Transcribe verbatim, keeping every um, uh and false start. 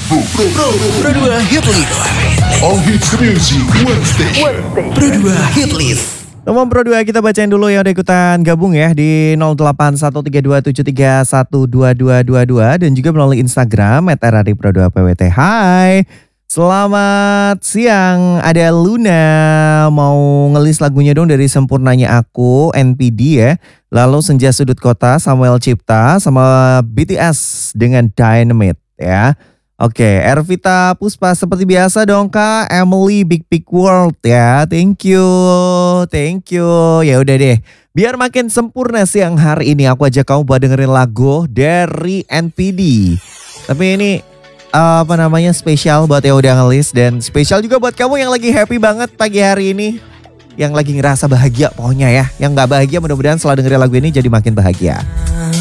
Pro, Pro, Pro dua Hit List. All hits music, one station. Pro dua Hit List. Teman Pro dua, kita bacain dulu yang udah ikutan gabung ya di nol delapan satu tiga dua tujuh tiga satu dua dua dua dua dan juga melalui Instagram et r a d i pro dua p w t. Hai, selamat siang. Ada Luna mau ngelis lagunya dong dari Sempurnanya Aku, N P D ya. Lalu Senja Sudut Kota, Samuel Cipta, sama B T S dengan Dynamite ya. Oke, Ervita Puspa seperti biasa dong Kak, Emily Big Big World ya. Thank you, thank you. Ya udah deh, biar makin sempurna siang hari ini aku ajak kamu buat dengerin lagu dari N P D. Tapi ini uh, apa namanya spesial buat yang udah ngelis dan spesial juga buat kamu yang lagi happy banget pagi hari ini. Yang lagi ngerasa bahagia pokoknya ya. Yang gak bahagia mudah-mudahan setelah dengerin lagu ini jadi makin bahagia.